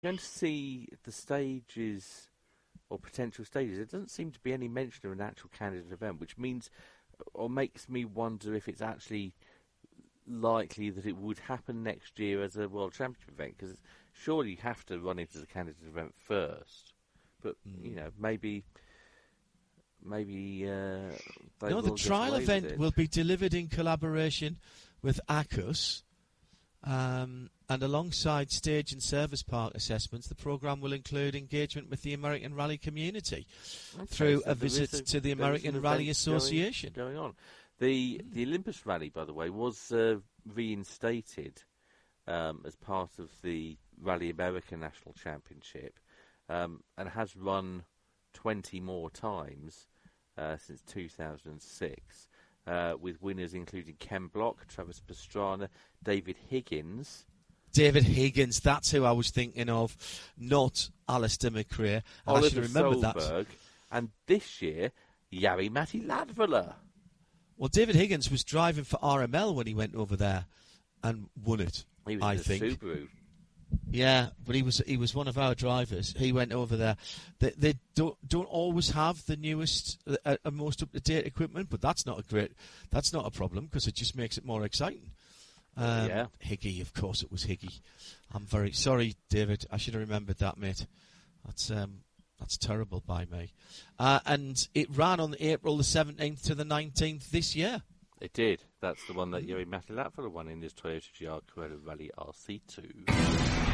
going to see the stages or potential stages. There doesn't seem to be any mention of an actual candidate event, which means or makes me wonder if it's actually likely that it would happen next year as a World Championship event, because surely you have to run it as a candidate event first. But, maybe they No, will the get trial away with event it. will be delivered in collaboration with ACUS, and alongside stage and service park assessments, the programme will include engagement with the American Rally community through so a visit to the American Rally Association. Going on. The Olympus Rally, by the way, was reinstated as part of the Rally America National Championship, and has run 20 more times since 2006, with winners including Ken Block, Travis Pastrana, David Higgins. David Higgins, that's who I was thinking of, not Alistair McRae. And I should have remembered that. And this year, Jari-Matti Latvala. Well, David Higgins was driving for RML when he went over there and won it. He was I in a think. Subaru. Yeah, but he was one of our drivers. He went over there. They don't always have the newest, most up to date equipment, but that's not a problem, because it just makes it more exciting. Higgy, of course, it was Higgy. I'm very sorry, David. I should have remembered that, mate. That's terrible by me. And it ran on April the 17th to the 19th this year. It did. That's the one that Jari-Matti Latvala won in his Toyota GR Carrera Rally RC2.